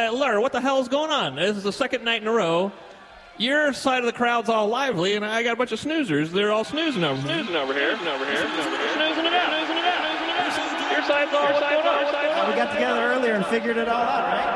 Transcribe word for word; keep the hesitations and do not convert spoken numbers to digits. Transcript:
uh, Laura, what the hell is going on? This is the second night in a row. Your side of the crowd's all lively, and I got a bunch of snoozers. They're all snoozing over here. Snoozing over here. Snoozing over here. Snoozing it out. Snoozing it out. Your side's all, your side's all, your side's all. We got together earlier and figured it all out, right?